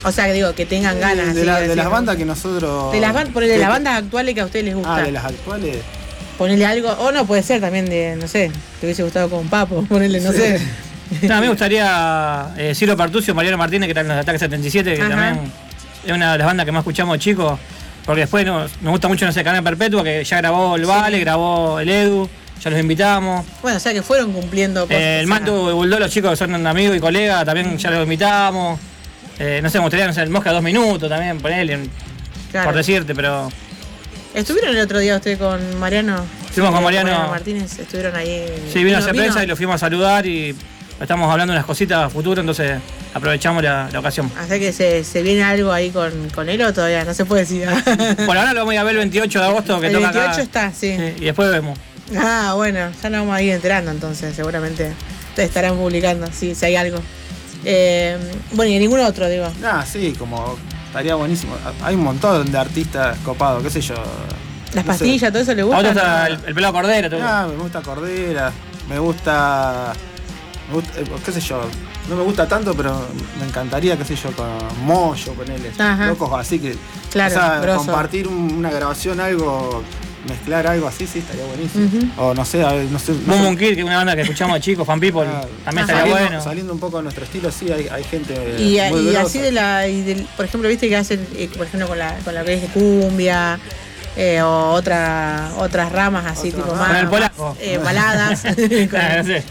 O sea, digo, que tengan ganas. De las bandas que nosotros... Ponele las bandas actuales que a ustedes les gusta. De las actuales. Ponele algo, o no, puede ser también de, no sé, te hubiese gustado con Papo, ponele, no sé. No, a mí me gustaría Ciro Pertucio, Mariano Martínez, que están en los Ataques 77, que también es una de las bandas que más escuchamos chicos, porque después nos gusta mucho, no sé, Cadena Perpetua, que ya grabó el Vale, grabó el Edu, ya los invitamos. Bueno, o sea que fueron cumpliendo cosas. El Mantu y Buldó, los chicos que son amigos y colegas, también ya los invitamos. No sé, me gustaría, no sé, el Mosca 2 minutos también, ponele, por decirte, pero... ¿Estuvieron el otro día usted con Mariano? Estuvimos con Mariano Martínez, estuvieron ahí. Sí, vino a hacer prensa y lo fuimos a saludar y estamos hablando de unas cositas a futuro, entonces aprovechamos la ocasión. ¿Así que se viene algo ahí con él o todavía no se puede decir? Por ahora lo vamos a ir a ver el 28 de agosto que el toca 28 acá. Está, sí. Y después vemos. Ah, bueno, ya nos vamos a ir enterando entonces, seguramente te estarán publicando, si hay algo. Bueno, y ningún otro, digo. Sí, como estaría buenísimo. Hay un montón de artistas copados, qué sé yo. Las pastillas, todo eso le gusta. ¿A vos te gusta el pelado Cordera? Me gusta Cordera, me gusta, qué sé yo, no me gusta tanto, pero me encantaría, qué sé yo, con Moyo, ponele, locos así que, claro, o sea, compartir una grabación, algo, mezclar algo así, sí, estaría buenísimo. O no sé, no sé. Moon Kid, que es una banda que escuchamos de chicos, Fan People, también estaría bueno. Saliendo un poco de nuestro estilo, sí, hay gente y muy así por ejemplo, viste que hacen, por ejemplo, con la que es de cumbia. O otras ramas así, tipo más. Con el polaco. Baladas. No sé.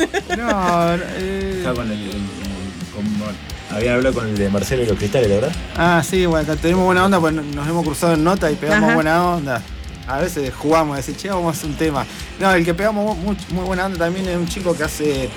Habían hablado con el de Marcelo y los Cristales, ¿verdad? Sí, bueno, tenemos buena onda, pues nos hemos cruzado en nota y pegamos buena onda. A veces jugamos, decir, che, vamos a hacer un tema. No, el que pegamos muy buena onda también es un chico que hace.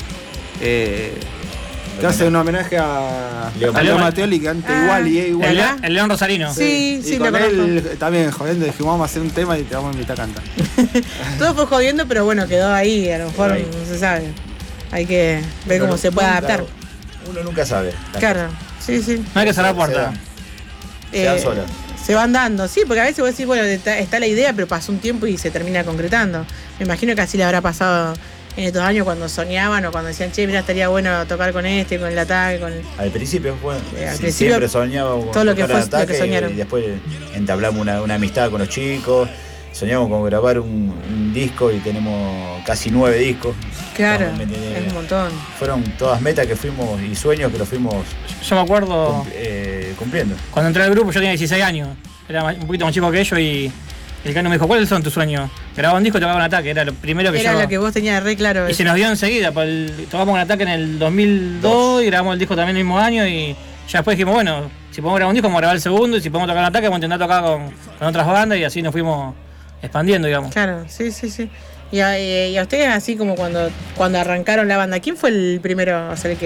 Que hace un homenaje a Leo Matteoli, que antes igual y es igual. El León Rosarino. Sí, y con él también jodiendo, dijimos vamos a hacer un tema y te vamos a invitar a cantar. Todo fue jodiendo, pero bueno, quedó ahí, a lo mejor no se sabe. Hay que ver cómo se puede adaptar. Uno nunca sabe. Claro, sí. No hay que cerrar puerta. Se dan solas. Se van dando, sí, porque a veces vos decís, bueno, está la idea, pero pasó un tiempo y se termina concretando. Me imagino que así le habrá pasado en estos años cuando soñaban o cuando decían, che, mira, estaría bueno tocar con con el ataque, con el... Al principio, bueno, al principio, siempre soñábamos todo lo que fue Ataque, lo que soñaron. Y después entablamos una amistad con los chicos, soñamos con grabar un disco y tenemos casi 9 discos. Claro, es un montón. Fueron todas metas que fuimos y sueños que los fuimos yo me acuerdo cumpliendo. Cuando entré al grupo yo tenía 16 años, era un poquito más chico que ellos y el Cano me dijo, ¿cuáles son tus sueños? Grabar un disco y tocar un ataque, era lo primero que era lo que vos tenías re claro. Y se nos dio enseguida, tocamos un ataque en el 2002 y grabamos el disco también el mismo año y ya después dijimos, bueno, si podemos grabar un disco vamos a grabar el segundo y si podemos tocar un ataque vamos a intentar tocar con otras bandas y así nos fuimos expandiendo, digamos. Claro, sí. Y a ustedes así como cuando arrancaron la banda, ¿quién fue el primero a ser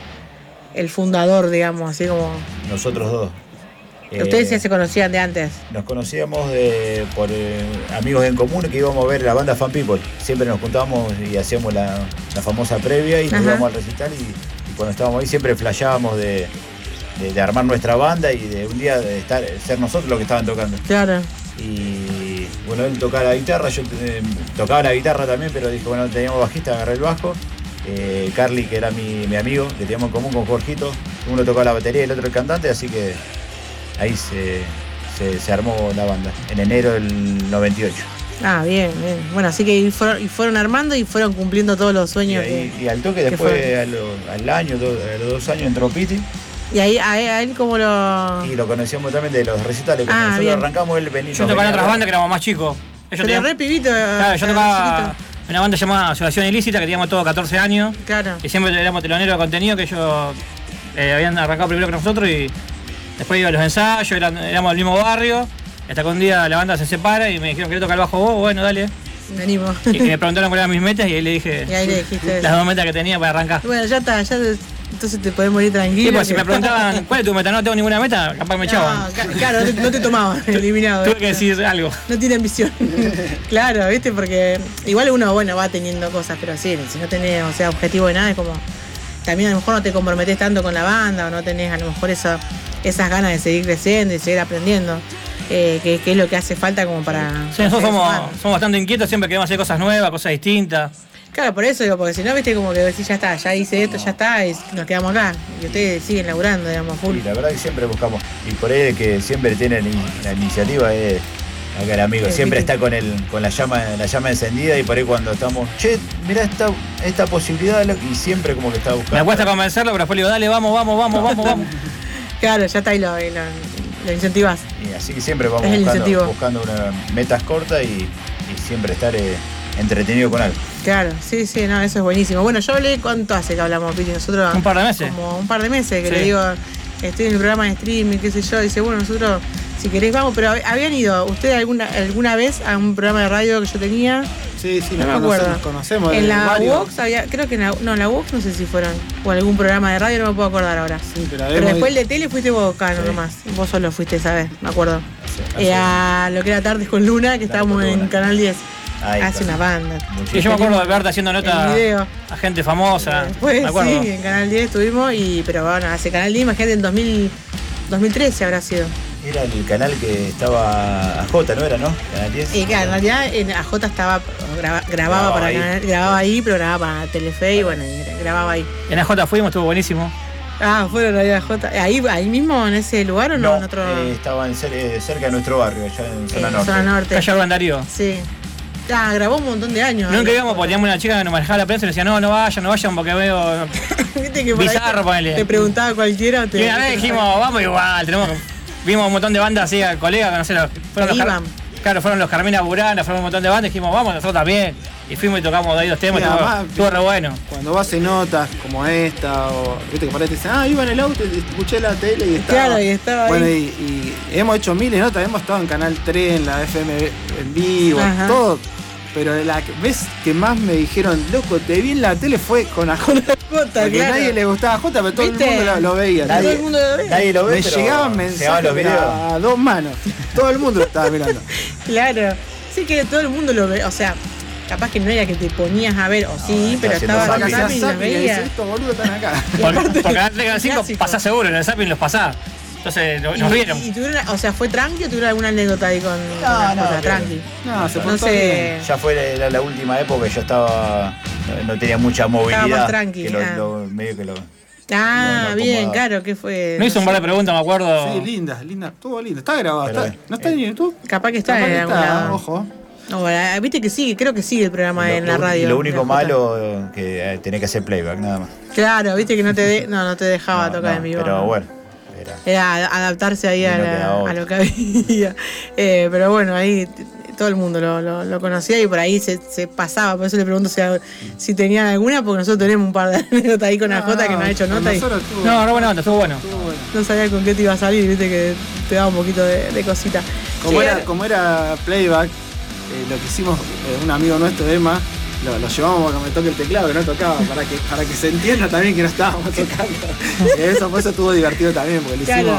el fundador, digamos, así como? Nosotros dos. ¿Ustedes ya se conocían de antes? Nos conocíamos por amigos en común que íbamos a ver la banda Fan People. Siempre nos juntábamos y hacíamos la famosa previa y nos íbamos al recital y cuando estábamos ahí siempre flasheábamos de armar nuestra banda y de un día ser nosotros los que estaban tocando. Claro. Y bueno, él tocaba la guitarra, yo tocaba la guitarra también, pero dije, bueno, teníamos bajista, agarré el bajo. Carly, que era mi amigo, que teníamos en común con Jorgito, uno tocaba la batería y el otro el cantante, así que ahí se armó la banda, en enero del 98. Ah, bien. Bueno, así que fueron armando y fueron cumpliendo todos los sueños. Y al toque después, al año, a los 2 años entró Piti. ¿Y a él cómo lo...? Y lo conocíamos también de los recitales. Cuando nosotros arrancamos, él venía. Yo tocaba en otras bandas que éramos más chicos. Pero re pibito. Claro, yo tocaba en una banda llamada Asociación Ilícita, que teníamos todos 14 años. Claro. Y siempre éramos teloneros de contenido, que ellos habían arrancado primero que nosotros y después iba a los ensayos, éramos del mismo barrio. Hasta que un día la banda se separa y me dijeron, ¿querés tocar el bajo vos? Bueno, dale. Me animo. Y me preguntaron cuáles eran mis metas y ahí le dije y ahí le dijiste las 2 metas que tenía para arrancar. Bueno, ya está, entonces te podés morir tranquilo. Sí, pues si me preguntaban cuál es tu meta, no tengo ninguna meta, capaz me echaban. Claro, no te tomaban, eliminado. Tuve que decir algo. No tiene ambición. Claro, ¿viste? Porque igual uno, va teniendo cosas, pero sí, si no tenés, objetivo de nada, es como... También a lo mejor no te comprometés tanto con la banda o no tenés a lo mejor esas ganas de seguir creciendo y seguir aprendiendo. Que es lo que hace falta como para... Sí, nosotros somos bastante inquietos, siempre queremos hacer cosas nuevas, cosas distintas. Claro, por eso digo, porque si no, viste, como que decís, ya está, ya hice esto, ya está, y nos quedamos acá. Y ustedes siguen laburando, digamos, full. Y la verdad que siempre buscamos, y por ahí el que siempre tiene la iniciativa es acá el amigo, siempre está con la llama encendida, y por ahí cuando estamos, che, mirá esta posibilidad, y siempre como que está buscando. Me cuesta convencerlo, pero después le digo, dale, vamos. Claro, ya está, y lo incentivas. Y así que siempre vamos buscando metas cortas y siempre estar entretenido con algo. Claro, sí, no, eso es buenísimo. Bueno, yo hablé, ¿cuánto hace que hablamos, Piti? Nosotros... Un par de meses. Como un par de meses, que Sí. le digo, estoy en el programa de streaming, qué sé yo, dice, bueno, nosotros, si querés, vamos, pero ¿habían ido ustedes alguna vez a un programa de radio que yo tenía? Sí, No me acuerdo. nos conocemos. En la varios. Vox había, creo que en la Vox no sé si fueron, o algún programa de radio, no me puedo acordar ahora. Sí, pero Después el de tele fuiste vos, Cano, nomás. Vos solo fuiste esa vez, me acuerdo. A lo que era Tardes con Luna, que estábamos en Canal 10. Hace una banda. Y yo me acuerdo de verte haciendo notas a gente famosa. Después, me acuerdo. sí, en Canal 10 estuvimos, pero bueno, hace Canal 10, imagínate, en 2013 habrá sido. Era el canal que estaba AJ, ¿no era, no? Canal 10. Y claro, en realidad en AJ estaba, grababa ahí, pero grababa para Telefe y bueno, grababa ahí. En AJ fuimos, estuvo buenísimo. Ah, fueron ahí a AJ. ¿Ahí mismo, en ese lugar o no? No, en otro... estaban cerca de nuestro barrio, allá en Zona Norte. Zona Norte. Calle Rubén Darío. Sí. Grabó un montón de años. Nunca íbamos porque teníamos una chica que nos manejaba la prensa y le decía, no vayan porque veo ¿Viste que por bizarro, ahí ponele. te preguntaba cualquiera? Y una vez dijimos, vamos igual, vimos un montón de bandas así, colegas, que no sé, fueron los Carmina Burana, fueron un montón de bandas, dijimos, vamos, nosotros también. Y fuimos y tocamos de ahí 2 temas, estuvo re bueno. Cuando vas en notas como esta, o viste que por ahí te dicen, iba en el auto, escuché la tele y estaba. Claro, y estaba bueno, ahí. Y hemos hecho miles de notas, hemos estado en Canal 3, en la FM en vivo, todo. Pero la vez que más me dijeron, loco, te vi en la tele fue con AJ. Porque claro. nadie le gustaba AJ, pero todo el mundo lo veía. Todo el mundo lo veía. Nadie lo ve, Me pero llegaban mensajes los videos. a 2 manos. Todo el mundo lo estaba mirando. Claro. Sí que todo el mundo lo ve, o sea, capaz que no era que te ponías a ver, o sí, pero está estaba en haciendo el zapping y los veías. Estos boludos están acá. Porque antes de Canal 5 pasás seguro, en el zapping los pasás. Entonces nos vieron. ¿Y tuvieron, o sea, fue tranqui o tuvieron alguna anécdota ahí con No, cosas tranqui? No, se No portó sé. bien. Ya fue la última época, yo no tenía mucha movilidad. más tranqui, Medio que lo. Ah, bien, acomodaba. claro, que fue. Me hizo un par de preguntas, me acuerdo. Sí, linda, estuvo lindo. Está grabado, Pero, ¿no está en YouTube? Capaz que está Capaz en que algún está, lado. ojo. No, bueno, viste que sigue, creo que sigue el programa en la radio. Y lo único la Jota. malo que tenés que hacer playback, nada más. Claro, viste que no te dejaba tocar en vivo. Pero bueno. Era adaptarse ahí a lo que había. Pero bueno, ahí todo el mundo lo conocía y por ahí se pasaba. Por eso le pregunto si tenían alguna, porque nosotros tenemos un par de anécdotas ahí con AJ que nos ha hecho nota. No, buena onda, estuvo bueno. No sabía con qué te iba a salir, viste que te daba un poquito de cosita. Como era playback, lo que hicimos, un amigo nuestro, Emma, lo llevamos para que me toque el teclado, que no tocaba, para que se entienda también que no estábamos tocando. Por eso estuvo divertido también, porque lo hicimos.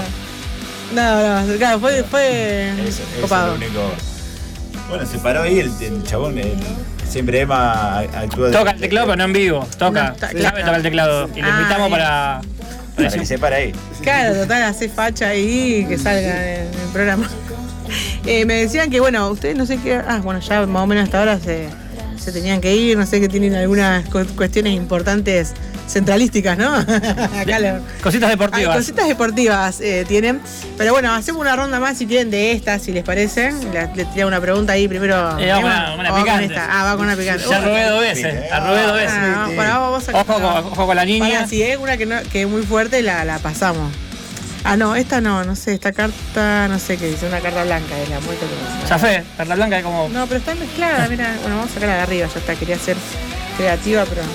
Claro, fue Eso copado. es lo único. Bueno, se paró ahí el chabón. Siempre Emma actúa. Toca el teclado, pero no en vivo. Sabe tocar el teclado. Y lo invitamos para que se para ahí. Claro, total, hace facha ahí y que salga en el programa. Me decían que, bueno, ustedes no sé qué. Bueno, ya más o menos hasta ahora se tenían que ir, no sé, que tienen algunas cuestiones importantes centralísticas, ¿no? Acá cositas deportivas. Cositas deportivas tienen. Pero bueno, hacemos una ronda más si quieren de estas, si les parece. Le tiré una pregunta ahí primero. Una picante. Va con una picante. Ya robé 2 veces. Bueno, vamos a Ojo con la niña. Si es una que es muy fuerte, la pasamos. No, esta no sé, esta carta, no sé qué dice, una carta blanca de la muerte. Zafé, carta blanca es como. No, pero está mezclada, mira, bueno, vamos a sacarla de arriba, ya está, quería ser creativa, pero.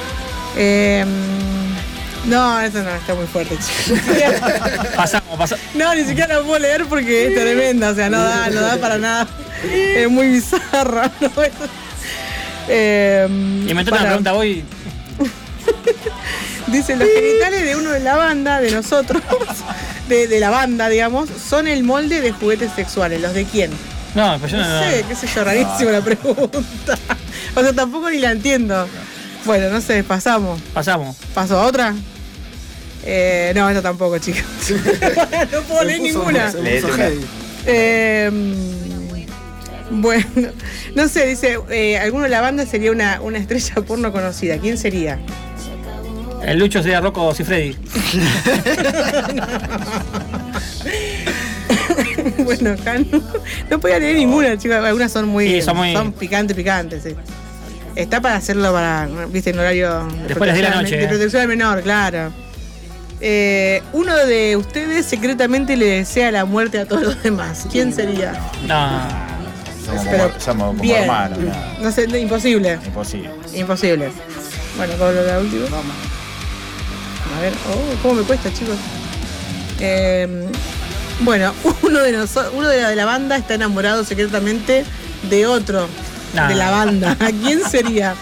No, esta no, está muy fuerte, chicos. Pasamos. No, ni siquiera la puedo leer porque es tremenda, o sea, no da para nada. Es muy bizarra, ¿no? Y me toca una pregunta hoy. Dice, los genitales de uno de la banda, de nosotros, de la banda, digamos, son el molde de juguetes sexuales. ¿Los de quién? No, pues yo no sé, qué sé yo, rarísima la pregunta. O sea, tampoco ni la entiendo. Bueno, no sé, pasamos. ¿Paso a otra? No, esta tampoco, chicos. No puedo leer ninguna. Bueno, no sé, dice, alguno de la banda sería una estrella porno conocida. ¿Quién sería? El Lucho sería Rocco Siffredi. Bueno, acá no podía leer ninguna, chicos. Algunas son Sí, son picantes, sí. Está para hacerlo viste, en horario después de las 10 de la noche. De protección al menor, claro. Uno de ustedes secretamente le desea la muerte a todos los demás. ¿Quién sería? No. Somos como bien. hermanos. No sé, imposible. Imposible. Bueno, Pablo, la última. Vamos. A ver, cómo me cuesta, chicos. Bueno, uno de la banda está enamorado secretamente de otro de la banda. ¿A quién sería?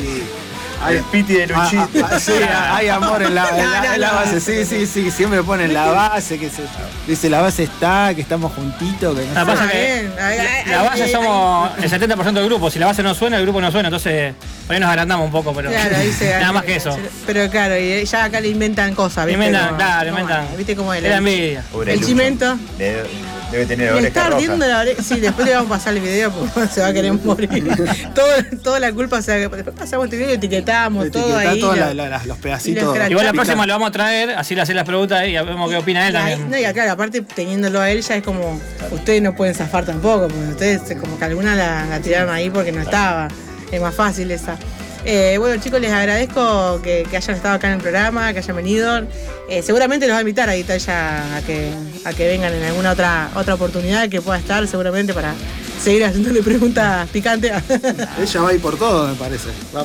El Piti de Luchito. Sí, hay amor en la base. Sí, siempre ponen la base, dice la base está, que estamos juntitos. Que no Pasa que la base somos el 70% del grupo. Si la base no suena, el grupo no suena. Entonces, por ahí nos agrandamos un poco, pero claro, dice, nada más que eso. Pero claro, y ya acá le inventan cosas, ¿viste? Inventan. ¿Viste cómo es? Era envidia. El cimento. Debe tener Me oreja está roja. ardiendo la oreja. Sí, después le vamos a pasar el video porque se va a querer morir. Toda la culpa, o sea, después pasamos este video y etiquetamos todo ahí. Todos los pedacitos. Igual la próxima lo vamos a traer, así le hacen las preguntas y vemos qué opina él también. No, y claro, aparte teniéndolo a él ya es como, ustedes no pueden zafar tampoco, porque ustedes como que alguna la tiraron ahí porque no estaba. Es más fácil esa. Bueno, chicos, les agradezco que hayan estado acá en el programa, que hayan venido. Seguramente los va a invitar a Italia a que vengan en alguna otra oportunidad que pueda estar, seguramente para seguir haciéndole preguntas picantes. Ella va a ir por todo, me parece.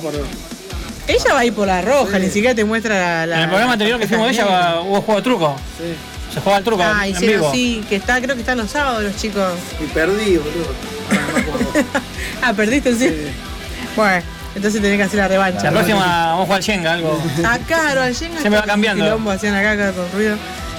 Ella va a ir por la roja, ni siquiera te muestra la. En el programa anterior que fuimos de ella hubo juego de truco. Sí. Se juega el truco en hicieron, vivo. sí, creo que están los sábados los chicos. Y perdí, boludo. Ahora no me acuerdo. ¿Perdiste sí? Bueno, entonces tenés que hacer la revancha. La próxima vamos a jugar al Shenga, algo. Claro, al Shenga. Siempre va cambiando. Quilombo hacían acá con ruido.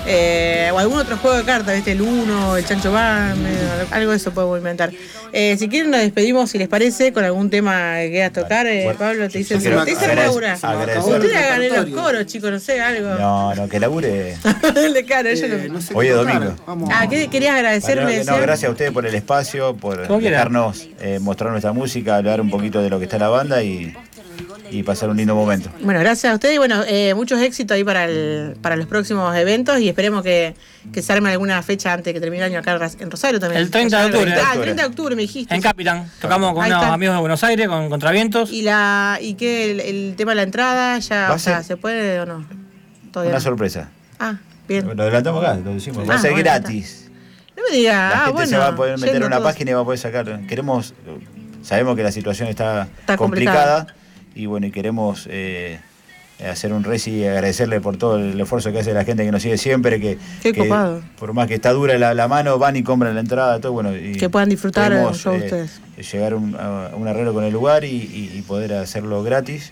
O algún otro juego de cartas, ¿viste? El Uno, el Chancho Van, algo de eso podemos inventar. Si quieren nos despedimos, si les parece, con algún tema que quieras tocar. Pablo, te dice Laura. Ustedes hagan los coros, chicos, no sé, algo. No, que labure. Claro, ellos No sé Hoy qué es tocar. domingo. Vamos. ¿Qué querías agradecerme? No, gracias a ustedes por el espacio, por Como quiera. dejarnos mostrar nuestra música, hablar un poquito de lo que está la banda y pasar un lindo momento. Bueno, gracias a ustedes y bueno, muchos éxitos ahí para los próximos eventos y esperemos que se arme alguna fecha antes de que termine el año acá en Rosario también. El 30 de octubre. El 30 de octubre me dijiste. En Capitán. Tocamos con Ahí unos está. amigos de Buenos Aires, con Contravientos. ¿Y qué el tema de la entrada ya, Va a ser se puede o no? Todavía una no. sorpresa. Bien. Lo adelantamos acá, lo decimos. Va a ser bueno, gratis. No me digas, La gente bueno. se va a poder meter en yendo una todos. página y va a poder sacar. Sabemos que la situación está complicada. complicada y bueno, y queremos hacer un reci y agradecerle por todo el esfuerzo que hace la gente que nos sigue siempre, Qué que copado. por más que está dura la mano, van y compran la entrada, todo bueno. Y Que puedan disfrutar el podemos, show ustedes. llegar a un arreglo con el lugar y poder hacerlo gratis.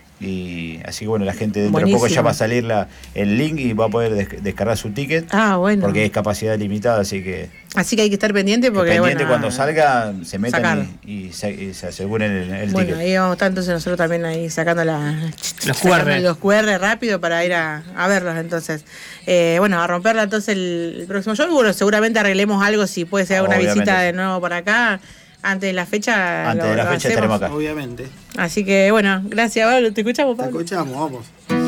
Y así que bueno, la gente dentro de poco ya Buenísimo. va a salir el link y va a poder descargar su ticket. Bueno. Porque es capacidad limitada, así que Así que hay que estar pendiente porque pendiente bueno, cuando salga, se sacar. metan y se aseguren el Bueno, ticket. ahí vamos a estar entonces nosotros también ahí sacando Los sacando QR. los QR rápido para ir a verlos entonces. Bueno, a romperla entonces el próximo show. Bueno, seguramente arreglemos algo si puede ser una Obviamente. visita de nuevo para acá. Antes de la fecha. Antes de la fecha hacemos. estaremos acá. Obviamente. Así que bueno, gracias, Pablo. Te escuchamos, Te Pablo. escuchamos, vamos.